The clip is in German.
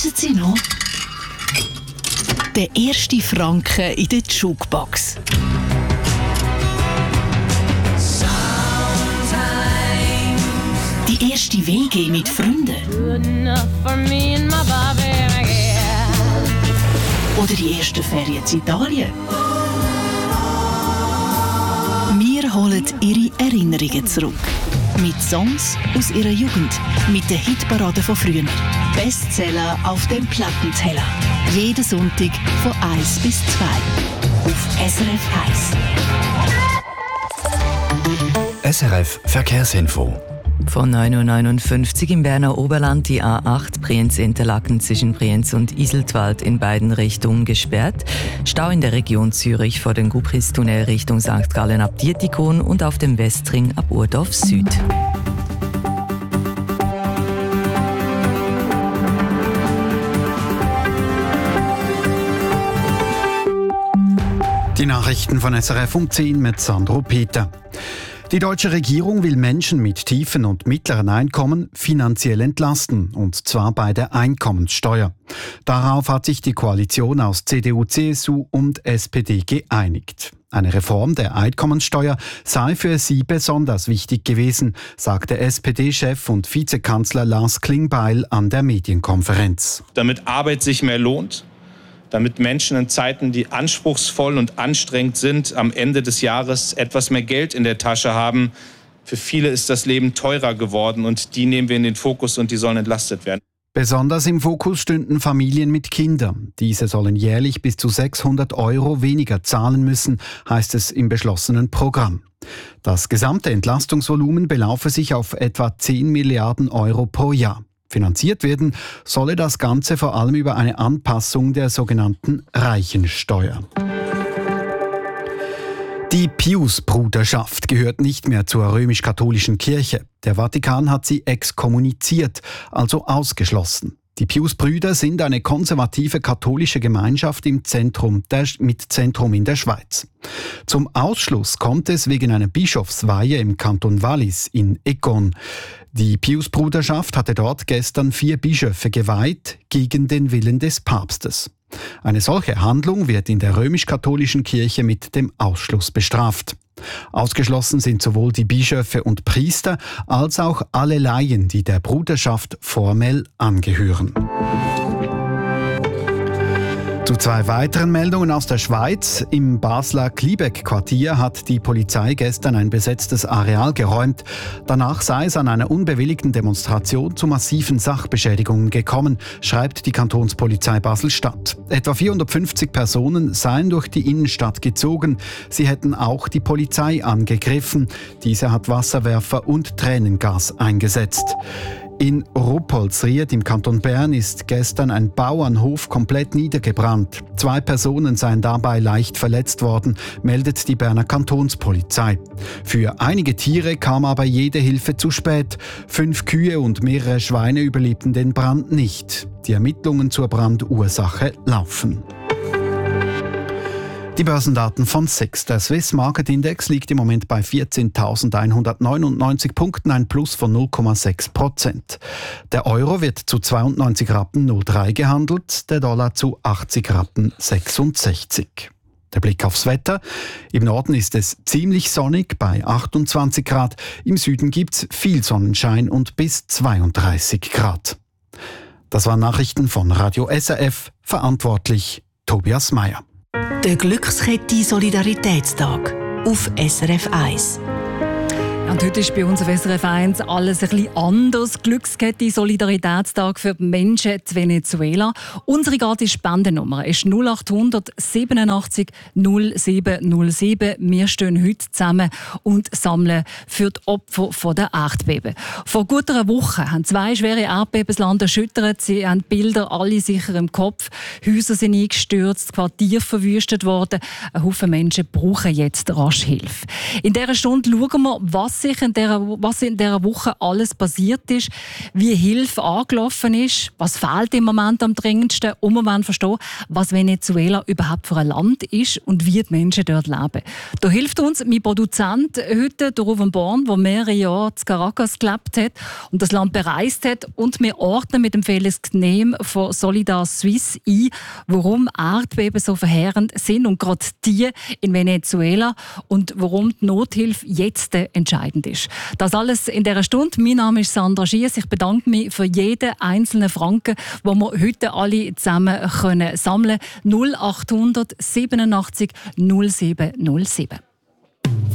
Wissen Sie noch? Der erste Franken in der Jukebox. Die erste WG mit Freunden. Oder die ersten Ferien in Italien. Wir holen Ihre Erinnerungen zurück. Mit Songs aus Ihrer Jugend. Mit den Hitparaden von früher. Bestseller auf dem Plattenteller. Jeden Sonntag von 1 bis 2. Auf SRF 1. SRF Verkehrsinfo. Von 9.59 Uhr im Berner Oberland die A8 Brienz-Interlaken zwischen Brienz und Iseltwald in beiden Richtungen gesperrt. Stau in der Region Zürich vor dem Gubristunnel Richtung St. Gallen ab Dietikon und auf dem Westring ab Urdorf Süd. Die Nachrichten von SRF um 10 mit Sandro Peter. Die deutsche Regierung will Menschen mit tiefen und mittleren Einkommen finanziell entlasten, und zwar bei der Einkommenssteuer. Darauf hat sich die Koalition aus CDU, CSU und SPD geeinigt. Eine Reform der Einkommenssteuer sei für sie besonders wichtig gewesen, sagte SPD-Chef und Vizekanzler Lars Klingbeil an der Medienkonferenz. Damit Arbeit sich mehr lohnt, damit Menschen in Zeiten, die anspruchsvoll und anstrengend sind, am Ende des Jahres etwas mehr Geld in der Tasche haben. Für viele ist das Leben teurer geworden und die nehmen wir in den Fokus und die sollen entlastet werden. Besonders im Fokus stünden Familien mit Kindern. Diese sollen jährlich bis zu 600 € weniger zahlen müssen, heißt es im beschlossenen Programm. Das gesamte Entlastungsvolumen belaufe sich auf etwa 10 Milliarden € pro Jahr. Finanziert werden solle das Ganze vor allem über eine Anpassung der sogenannten Reichensteuer. Die Pius-Bruderschaft gehört nicht mehr zur römisch-katholischen Kirche. Der Vatikan hat sie exkommuniziert, also ausgeschlossen. Die Pius-Brüder sind eine konservative katholische Gemeinschaft mit Zentrum in der Schweiz. Zum Ausschluss kommt es wegen einer Bischofsweihe im Kanton Wallis in Egon. Die Pius-Bruderschaft hatte dort gestern 4 Bischöfe geweiht, gegen den Willen des Papstes. Eine solche Handlung wird in der römisch-katholischen Kirche mit dem Ausschluss bestraft. Ausgeschlossen sind sowohl die Bischöfe und Priester als auch alle Laien, die der Bruderschaft formell angehören. Zu 2 weiteren Meldungen aus der Schweiz. Im Basler Kliebeck-Quartier hat die Polizei gestern ein besetztes Areal geräumt. Danach sei es an einer unbewilligten Demonstration zu massiven Sachbeschädigungen gekommen, schreibt die Kantonspolizei Basel-Stadt. Etwa 450 Personen seien durch die Innenstadt gezogen. Sie hätten auch die Polizei angegriffen. Diese hat Wasserwerfer und Tränengas eingesetzt. In Ruppoldsried im Kanton Bern ist gestern ein Bauernhof komplett niedergebrannt. 2 Personen seien dabei leicht verletzt worden, meldet die Berner Kantonspolizei. Für einige Tiere kam aber jede Hilfe zu spät. 5 Kühe und mehrere Schweine überlebten den Brand nicht. Die Ermittlungen zur Brandursache laufen. Die Börsendaten von SIX. Der Swiss Market Index liegt im Moment bei 14.199 Punkten, ein Plus von 0,6%. Der Euro wird zu 92,03 Rappen gehandelt, der Dollar zu 80,66 Rappen. Der Blick aufs Wetter. Im Norden ist es ziemlich sonnig bei 28 Grad. Im Süden gibt's viel Sonnenschein und bis 32 Grad. Das waren Nachrichten von Radio SRF. Verantwortlich Tobias Meyer. Der Glückskette Solidaritätstag auf SRF 1. Und heute ist bei uns auf SRF 1 alles ein bisschen anders. Glückskette Solidaritätstag für die Menschen in Venezuela. Unsere gratis Spendennummer ist 0800 87 0707. Wir stehen heute zusammen und sammeln für die Opfer der Erdbeben. Vor gut einer Woche haben 2 schwere Erdbeben das Land erschüttert. Sie haben Bilder alle sicher im Kopf. Häuser sind eingestürzt, Quartiere verwüstet worden. Ein Haufen Menschen brauchen jetzt rasch Hilfe. In dieser Stunde schauen wir, was Übersicht, was in dieser Woche alles passiert ist, wie Hilfe angelaufen ist, was fehlt im Moment am dringendsten und wir wollen verstehen, was Venezuela überhaupt für ein Land ist und wie die Menschen dort leben. Da hilft uns mein Produzent heute, der Ruven Born, der mehrere Jahre in Caracas gelebt hat und das Land bereist hat. Und wir ordnen mit dem Felix Gnehm von Solidar Suisse ein, warum Erdbeben so verheerend sind und gerade die in Venezuela und warum die Nothilfe jetzt entscheidend ist. Das alles in dieser Stunde. Mein Name ist Sandra Schiess. Ich bedanke mich für jeden einzelnen Franken, den wir heute alle zusammen sammeln können. 0800 87 0707.